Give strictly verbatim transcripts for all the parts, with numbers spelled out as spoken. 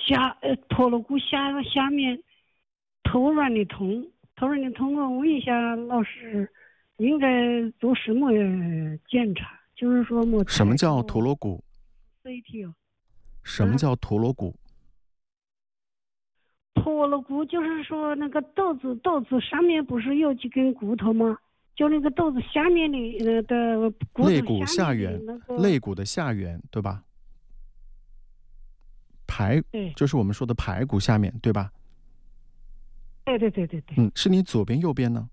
下呃驼颅骨下下面头软的痛，头软的痛。我问一下老师，应该做什么检查？就是说我什么叫驼颅骨 ？C T 哦。 什么叫驼颅骨？ 驼颅骨就是说那个肚子肚子上面不是有几根骨头吗？就那个肚子下面的呃的骨头肋骨下缘， 那个肋骨的下缘，对吧？排， 对， 就是我们说的排骨下面，对吧？ 对对对对对。 嗯，是你左边右边呢？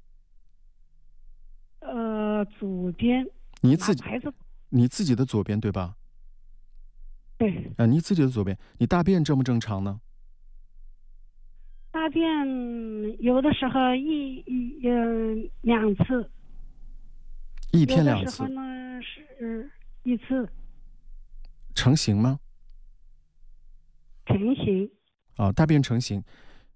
呃，左边。 你自己，你自己的左边对吧？ 对。 啊、呃，你自己的左边，你大便正不正常呢？ 大便有的时候一一呃两次， 一天两次。 有的时候呢是一次。 成型吗？ 成型。 啊，大便成型。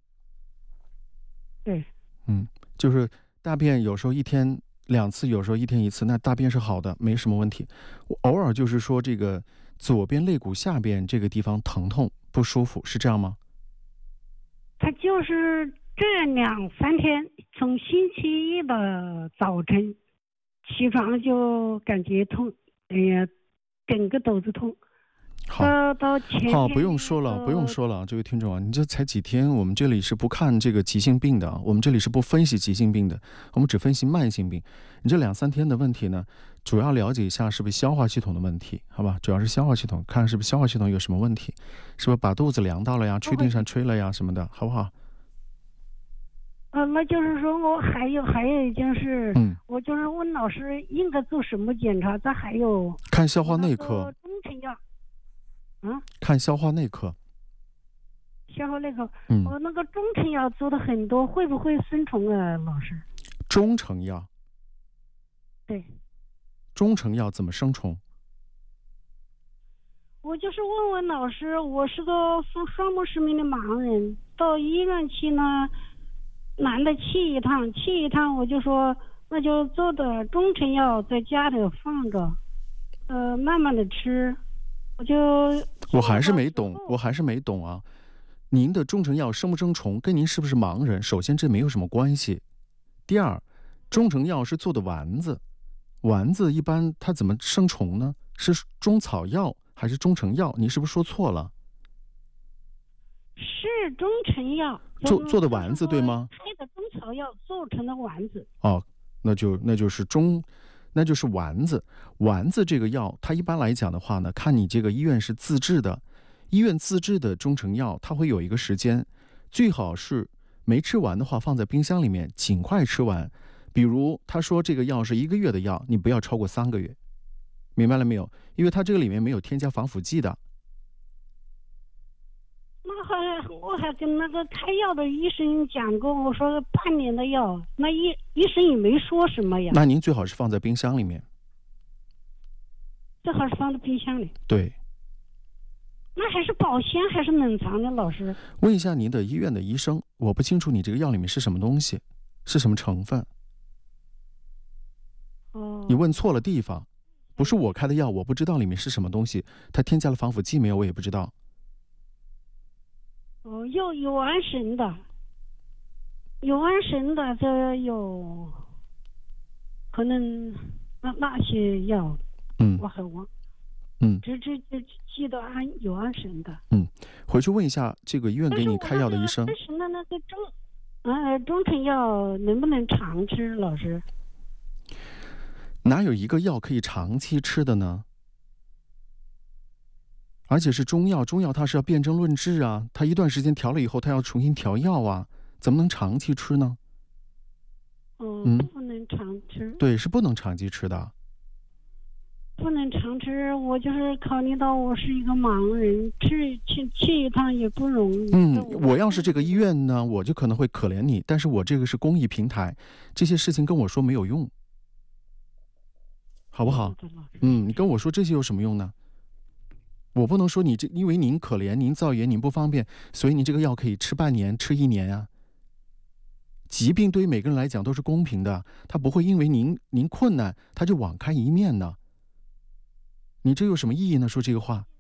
对。 嗯，就是大便有时候一天两次，有时候一天一次，那大便是好的，没什么问题。我偶尔就是说这个左边肋骨下边这个地方疼痛不舒服，是这样吗？ 他就是这两三天，从星期一的早晨起床就感觉痛，哎呀，整个肚子痛。 好， 到到前天好，不用说了，不用说了，这位听众啊，你这才几天，我们这里是不看这个急性病的，我们这里是不分析急性病的，我们只分析慢性病。你这两三天的问题呢，主要了解一下是不是消化系统的问题，好吧？主要是消化系统，看是不是消化系统有什么问题，是不是把肚子凉到了呀，吹腚上吹了呀什么的，好不好？ 呃，那就是说我还有还有一件事， 嗯， 我就是问老师应该做什么检查，这还有看消化内科， 中成药。啊， 看消化内科， 消化内科， 嗯， 我那个中成药做的很多，会不会生虫啊，老师？ 中成药， 对， 中成药怎么生虫？ 我就是问问老师，我是个双双目失明的盲人，到医院去呢，难得去一趟，去一趟我就说，那就做的中成药在家里放着，呃，慢慢的吃。我就我还是没懂，我还是没懂啊！您的中成药生不生虫，跟您是不是盲人，首先这没有什么关系。第二，中成药是做的丸子，丸子一般它怎么生虫呢？是中草药还是中成药？你是不是说错了？ 是中成药做做的丸子对吗？ 开的中草药做成的丸子。 哦，那就那就是中。那就是丸子，丸子这个药，它一般来讲的话呢，看你这个医院是自制的，医院自制的中成药，它会有一个时间，最好是没吃完的话，放在冰箱里面，尽快吃完。比如他说这个药是一个月的药，你不要超过三个月，明白了没有？因为它这个里面没有添加防腐剂的。 那还我还跟那个开药的医生讲过，我说半年的药，那医医生也没说什么呀。 那您最好是放在冰箱里面， 最好是放在冰箱里。 对。 那还是保鲜还是冷藏的，老师？ 问一下您的医院的医生，我不清楚你这个药里面是什么东西，是什么成分。 哦。 你问错了地方，不是我开的药，我不知道里面是什么东西，它添加了防腐剂没有，我也不知道。 哦，有有安神的，有安神的，这有可能那那些药， 嗯， 我很忘， 嗯， 只只只记得安有安神的， 嗯，回去问一下这个医院给你开药的医生。 安神的那个中，呃，中成药能不能常吃，老师？ 哪有一个药可以长期吃的呢？而且是中药，中药它是要辨证论治啊，它一段时间调了以后，它要重新调药啊，怎么能长期吃呢？ 哦， 嗯， 不能常吃。 对，是不能长期吃的。 不能常吃，我就是考虑到我是一个盲人，去去去一趟也不容易。 嗯，我要是这个医院呢，我就可能会可怜你，但是我这个是公益平台，这些事情跟我说没有用，好不好？嗯，你跟我说这些有什么用呢？我不能说你这，因为您可怜，您造业，您不方便，所以你这个药可以吃半年，吃一年啊。疾病对于每个人来讲都是公平的，他不会因为您您困难，他就网开一面呢。你这有什么意义呢？说这个话。 这么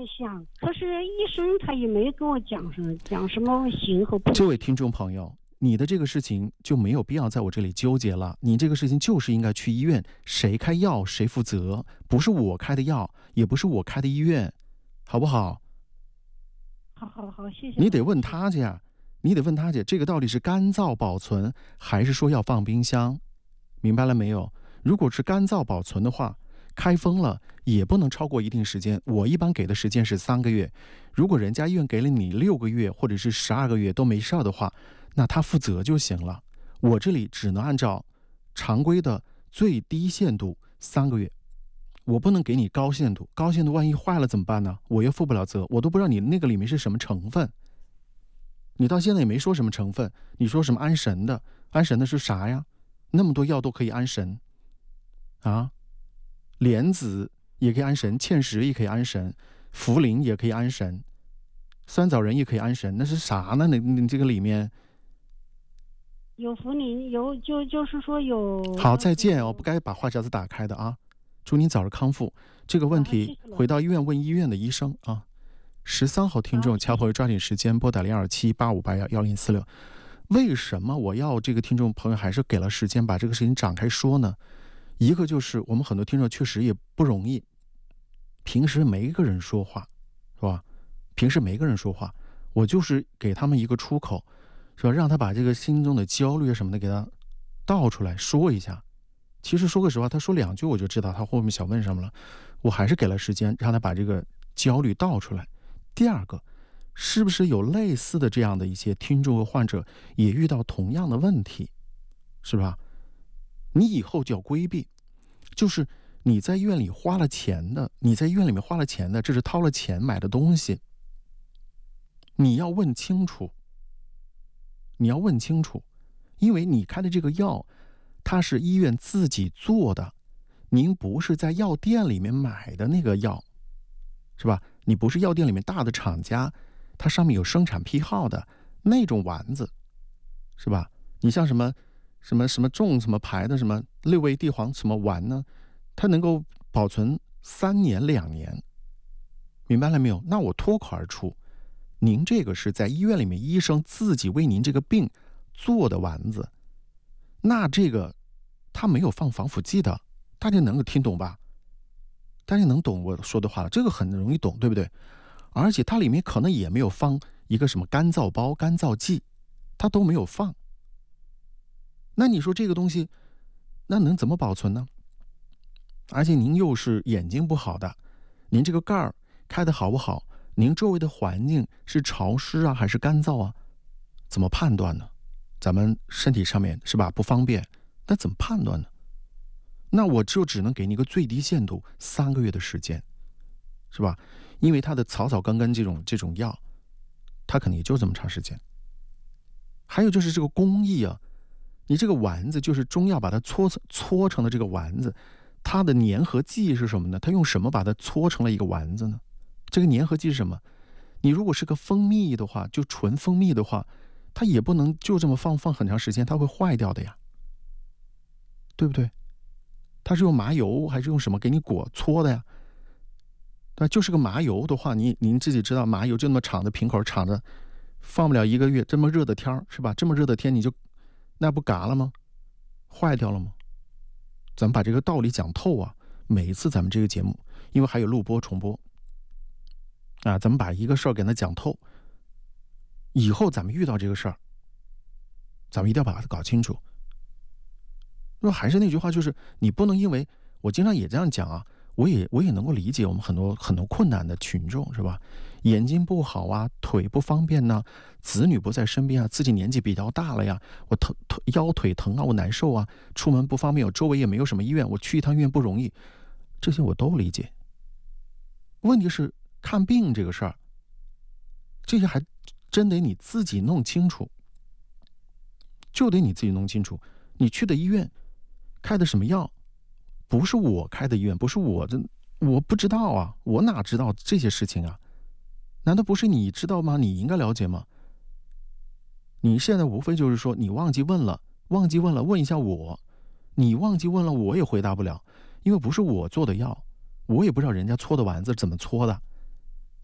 想，可是医生他也没跟我讲什么讲什么行和不行。 这位听众朋友，你的这个事情就没有必要在我这里纠结了。你这个事情就是应该去医院，谁开药谁负责，不是我开的药，也不是我开的医院，好不好？ 好好好，谢谢。 你得问他去呀，你得问他去，这个到底是干燥保存，还是说要放冰箱？明白了没有？如果是干燥保存的话，开封了也不能超过一定时间，我一般给的时间是三个月。如果人家医院给了你六个月或者是十二个月都没事的话，那他负责就行了。我这里只能按照常规的最低限度三个月，我不能给你高限度，高限度万一坏了怎么办呢？我又负不了责，我都不知道你那个里面是什么成分。你到现在也没说什么成分，你说什么安神的，安神的是啥呀？那么多药都可以安神啊，莲子也可以安神，芡实也可以安神，茯苓也可以安神，酸枣仁也可以安神，那是啥呢？你你这个里面有茯苓，有就就是说有。 好，再见哦，不该把话匣子打开的啊！祝你早日康复。这个问题回到医院问医院的医生啊。十三号听众，乔朋友抓紧时间拨打零二七八五八幺幺零四六。为什么我要这个听众朋友还是给了时间把这个事情展开说呢？一个就是我们很多听众确实也不容易，平时没一个人说话，是吧？平时没个人说话，我就是给他们一个出口，是吧？让他把这个心中的焦虑什么的给他倒出来说一下。其实说个实话，他说两句我就知道他后面想问什么了，我还是给了时间让他把这个焦虑倒出来。第二个，是不是有类似的这样的一些听众和患者也遇到同样的问题，是吧？你以后就要规避，就是你在医院里花了钱的，你在医院里面花了钱的，这是掏了钱买的东西，你要问清楚，你要问清楚，因为你开的这个药，它是医院自己做的，您不是在药店里面买的那个药，是吧？你不是药店里面大的厂家，它上面有生产批号的那种丸子，是吧？你像什么什么什么种什么牌的什么六味地黄什么丸呢，它能够保存三年两年，明白了没有？那我脱口而出，您这个是在医院里面医生自己为您这个病做的丸子，那这个他没有放防腐剂的，大家能够听懂吧？大家能懂我说的话了，这个很容易懂，对不对？而且它里面可能也没有放一个什么干燥包、干燥剂，它都没有放。那你说这个东西，那能怎么保存呢？而且您又是眼睛不好的，您这个盖儿开的好不好？您周围的环境是潮湿啊还是干燥啊？怎么判断呢？咱们身体上面是吧不方便，那怎么判断呢？那我就只能给你一个最低限度三个月的时间，是吧？因为它的草草根根这种这种药，它可能也就这么长时间。还有就是这个工艺啊，你这个丸子就是中药把它搓搓成了这个丸子，它的粘合剂是什么呢？它用什么把它搓成了一个丸子呢？这个粘合剂是什么？你如果是个蜂蜜的话，就纯蜂蜜的话，它也不能就这么放放很长时间，它会坏掉的呀，对不对？它是用麻油还是用什么给你裹搓的呀？对，就是个麻油的话，您您自己知道，麻油就那么敞着瓶口敞着，放不了一个月，这么热的天是吧？这么热的天你就那不嘎了吗？坏掉了吗？咱们把这个道理讲透啊！每一次咱们这个节目，因为还有录播重播啊，咱们把一个事儿给它讲透。以后咱们遇到这个事儿，咱们一定要把它搞清楚。那还是那句话，就是你不能因为我经常也这样讲啊，我也我也能够理解我们很多很多困难的群众，是吧？眼睛不好啊，腿不方便呢、啊，子女不在身边啊，自己年纪比较大了呀，我疼腿腰腿疼啊，我难受啊，出门不方便，我周围也没有什么医院，我去一趟医院不容易，这些我都理解。问题是看病这个事儿，这些还真得你自己弄清楚，就得你自己弄清楚，你去的医院开的什么药，不是我开的医院，不是我的，我不知道啊，我哪知道这些事情啊？难道不是你知道吗？你应该了解吗？你现在无非就是说你忘记问了，忘记问了，问一下我，你忘记问了，我也回答不了，因为不是我做的药，我也不知道人家搓的丸子怎么搓的，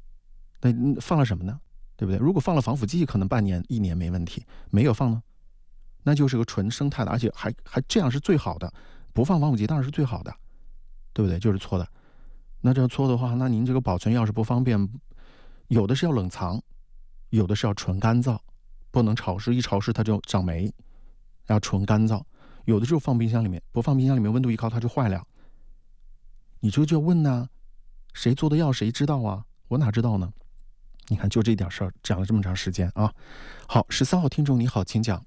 那放了什么呢？对不对？如果放了防腐剂，可能半年一年没问题；没有放呢，那就是个纯生态的，而且还还这样是最好的。不放防腐剂当然是最好的，对不对？就是搓的。那这样搓的话，那您这个保存要是不方便，有的是要冷藏，有的是要纯干燥，不能潮湿，一潮湿它就长霉，要纯干燥。有的就放冰箱里面，不放冰箱里面温度一高它就坏了。你这就要问呢，谁做的药谁知道啊？我哪知道呢？你看就这点事儿讲了这么长时间啊。好，十三号听众你好，请讲。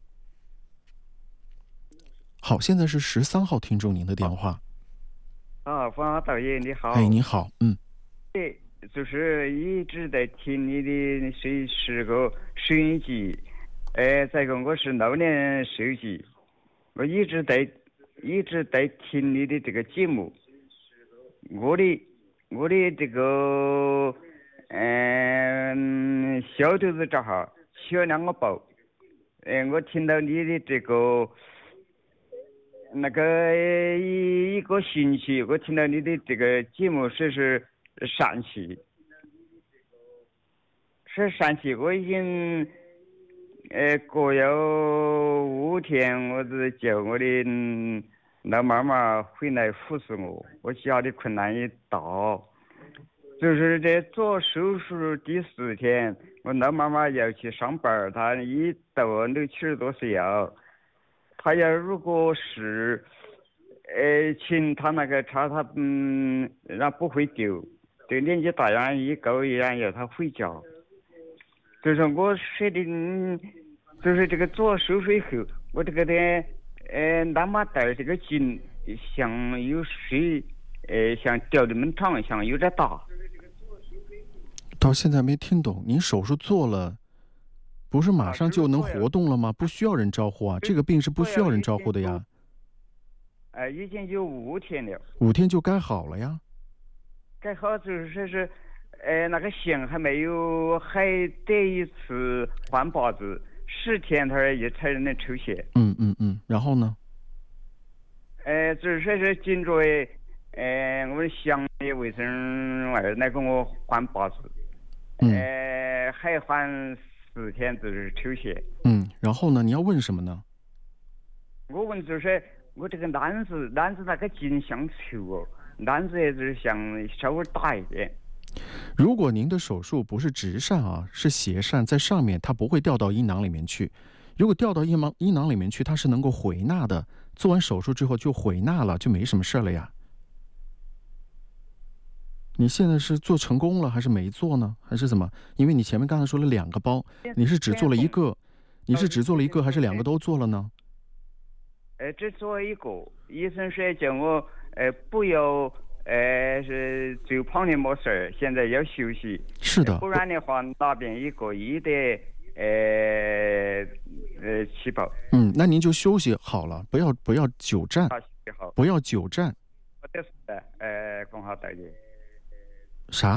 好，现在是十三号听众您的电话。 啊，方导演你好。 哎，你好，嗯。 对，就是一直在听你的是是个收音机，呃，这个我是六年手机，我一直在一直在听你的这个节目。我的我的这个嗯、呃、小肚子正好需要两个包，呃，我听到你的这个那个一一个星期，我听到你的这个节目是是陕西，是陕西，我已经呃过有五天，我是叫我的嗯老妈妈回来服侍我，我家里困难也大，就是在做手术第四天，我老妈妈要去上班，她一到六七十多岁了，她要如果是呃请她那个茶，她嗯那不会丢，对年纪大样一够一样要她回家，就是我说的，嗯就是这个做手术以后，我这个的。呃，那么带这个筋像有水，呃，像掉的门肠，像有点大。 到现在没听懂，您手术做了，不是马上就能活动了吗？不需要人招呼啊，这个病是不需要人招呼的呀。 呃，已经有五天了。 五天就该好了呀。 该好就是说是，呃，那个线还没有，还得一次换把子。十天他也才能抽血。 嗯嗯嗯，然后呢？ 呃，就是说是紧着，呃，我们乡里卫生院来给我换把子， 嗯、 呃，还换四天就是抽血。 嗯，然后呢？你要问什么呢？ 我问就是说我这个卵子，卵子那个筋像粗哦，卵子也就是像稍微大一点。 如果您的手术不是直疝啊，是斜疝在上面，它不会掉到阴囊里面去。如果掉到阴囊阴囊里面去，它是能够回纳的。做完手术之后就回纳了，就没什么事了呀。你现在是做成功了还是没做呢？还是怎么？因为你前面刚才说了两个包，你是只做了一个，你是只做了一个还是两个都做了呢？ 呃，只做一个，医生说叫我呃不要。呃，是就胖的没事儿，现在要休息。 是的， 不然的话，那边一个一得呃呃七包。 嗯，那您就休息好了，不要不要久站， 好， 不要久站。 我的是的，呃，公好大爷。 啥？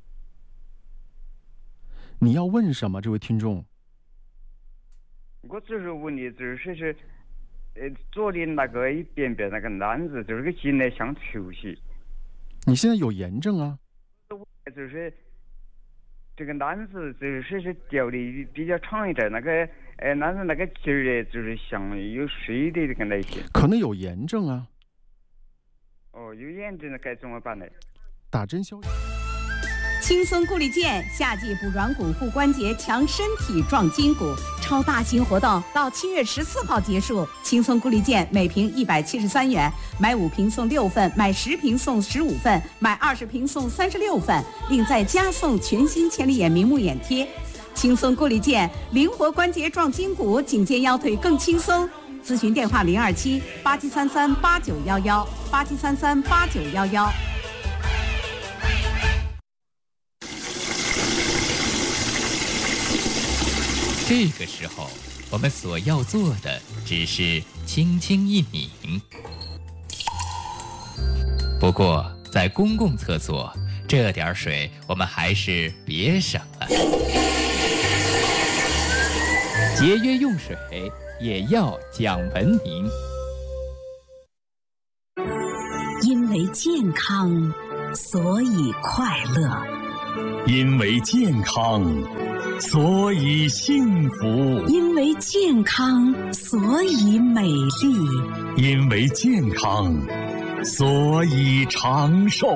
你要问什么，这位听众？ 我只是问你，就是说是，呃，左的那个一边边那个卵子，就是个筋呢像粗些。 你现在有炎症啊？ 就是这个卵子就是是掉的比较长一点，那个呃卵子那个筋儿就是像有水的这个类型。 可能有炎症啊。 哦，有炎症该怎么办呢？ 打针消炎。 轻松固力健夏季补软骨、护关节、强身体、壮筋骨超大型活动到七月十四号结束。轻松固力健每瓶一百七十三元，买五瓶送六份，买十瓶送十五份，买二十瓶送三十六份，另再加送全新千里眼明目眼贴。轻松固力健，灵活关节壮筋骨，颈肩腰腿更轻松。咨询电话零二七八七三三八九幺幺八七三三八九幺幺。 这个时候，我们所要做的只是轻轻一拧。不过，在公共厕所，这点水我们还是别省了。节约用水也要讲文明。 因为健康，所以快乐。 因为健康，所以幸福； 因为健康，所以美丽； 因为健康，所以长寿。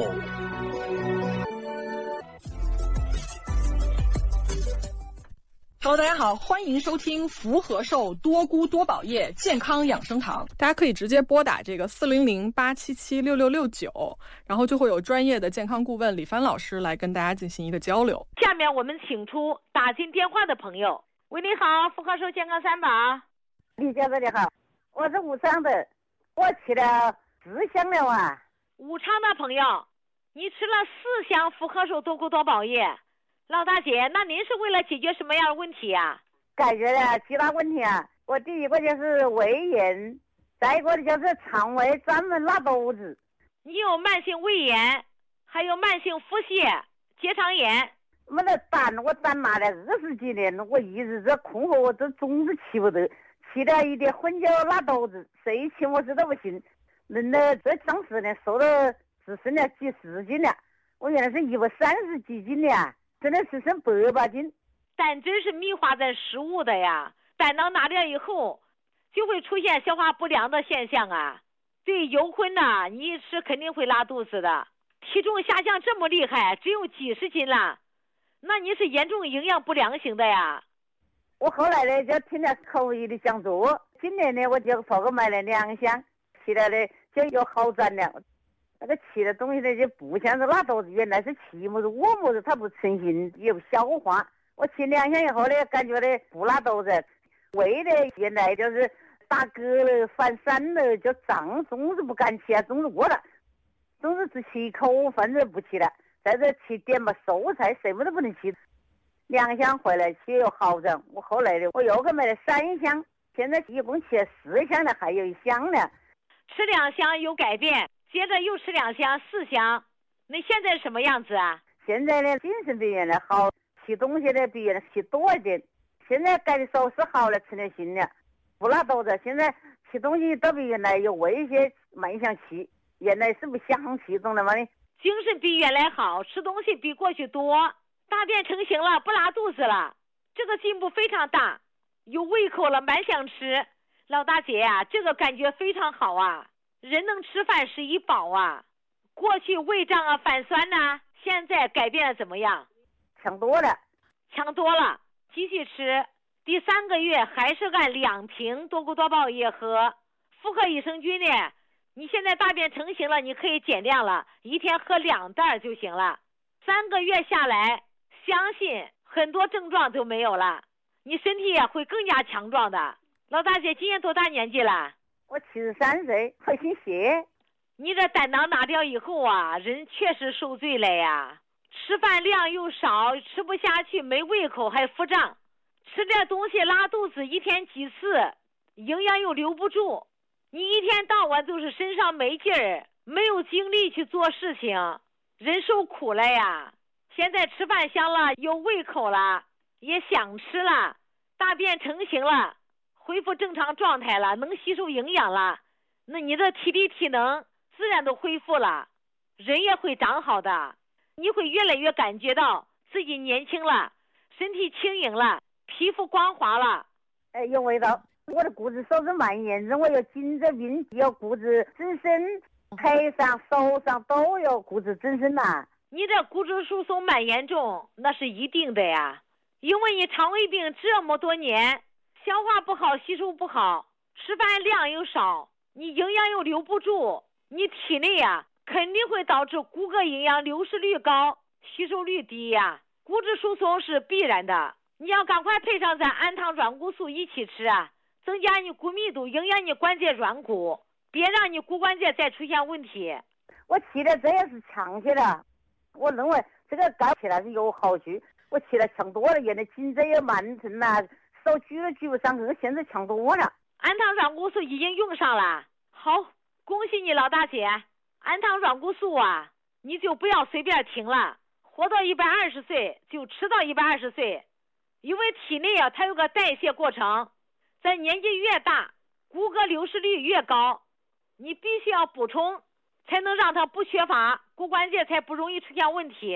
Hello， 大家好，欢迎收听福和寿多菇多宝叶健康养生堂。大家可以直接拨打这个四零零八七七六六六九，然后就会有专业的健康顾问李帆老师来跟大家进行一个交流。 下面我们请出打进电话的朋友。喂，你好，福和寿健康三宝。 李小姐你好，我是武昌的，我吃了四箱了啊。 武昌的朋友，你吃了四箱福和寿多菇多宝叶。老大姐，那您是为了解决什么样的问题呀、啊？ 解决了几大问题啊。我第一个就是胃炎，再一个的就是肠胃专门拉肚子。 你有慢性胃炎，还有慢性腹泻、结肠炎。 没得胆，我胆麻了二十几年了，我一直在困惑，我都总是起不得，起了一点昏就拉肚子，谁请我吃都不行。人呢，这当时呢，瘦了只剩了几十斤了，我原来是一百三十几斤的呀。真的是剩百把斤。 胆真是密化在食物的呀，胆囊拿掉以后就会出现消化不良的现象啊。对，油荤呐，你一吃肯定会拉肚子的。体重下降这么厉害，只有几十斤了，那你是严重营养不良型的呀。 我后来呢就听了口译的讲座，今年呢我就跑过买了两箱，起来呢就有好转了。那个吃的东西呢就不像是拉肚子，原来是吃么子饿么子它不成型有消化。我吃两箱以后呢，感觉呢不拉肚子，胃呢原来就是打嗝了、反酸了，就胀，总是不敢吃啊，总是饿了，总是只吃一口饭就不吃了，在这吃点嘛蔬菜什么都不能吃。两箱回来吃有好转，我后来呢我又给买了三箱，现在一共吃了四箱了，还有一箱呢。 吃两箱有改变。接着又吃两箱四箱，那现在什么样子啊？ 现在呢精神比原来好，吃东西呢比原来吃多一点，现在感受是好了，成了心了，不拉肚子。现在吃东西都比原来有胃一些，蛮想吃，原来是不想吃，懂了吗？你精神比原来好，吃东西比过去多，大便成型了，不拉肚子了，这个进步非常大，有胃口了，蛮想吃。老大姐啊，这个感觉非常好啊。人能吃饭是一宝啊！过去胃胀啊、反酸呐、啊，现在改变了怎么样？ 强多了， 强多了，继续吃。第三个月还是按两瓶多菇多宝叶喝，妇科益生菌呢？你现在大便成型了，你可以减量了，一天喝两袋就行了。三个月下来，相信很多症状都没有了，你身体也会更加强壮的。老大姐今年多大年纪了？ 我七十三岁，我姓谢。 你这胆囊拿掉以后啊，人确实受罪了呀。吃饭量又少，吃不下去，没胃口，还腹胀，吃点东西拉肚子，一天几次，营养又留不住，你一天到晚都是身上没劲儿，没有精力去做事情，人受苦了呀。现在吃饭香了，有胃口了，也想吃了，大便成型了，恢复正常状态了，能吸收营养了，那你的体力体能自然都恢复了，人也会长好的，你会越来越感觉到自己年轻了，身体轻盈了，皮肤光滑了。 哎，有味道。我的骨质疏松蛮严重，我有颈椎病，有骨质增生，腿上、手上都有骨质增生呐、啊。 你这骨质疏松蛮严重，那是一定的呀，因为你肠胃病这么多年。消化不好，吸收不好，吃饭量又少，你营养又留不住，你体内呀、啊、肯定会导致骨骼营养流失率高，吸收率低呀、啊。骨质疏松是必然的，你要赶快配上咱氨糖软骨素一起吃啊，增加你骨密度，营养你关节软骨，别让你骨关节再出现问题。 我吃了这也是强些了，我认为这个搞起来是有好处，我吃了强多了，原来颈椎也慢成了。手举都举不上去，现在强多了。 氨糖软骨素已经用上了，好，恭喜你老大姐。氨糖软骨素啊，你就不要随便停了，活到一百二十岁就吃到一百二十岁，因为体内啊它有个代谢过程，在年纪越大，骨骼流失率越高，你必须要补充，才能让它不缺乏，骨关节才不容易出现问题。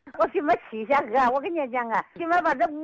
我怎么吃下去啊？我跟你讲啊，怎么把这五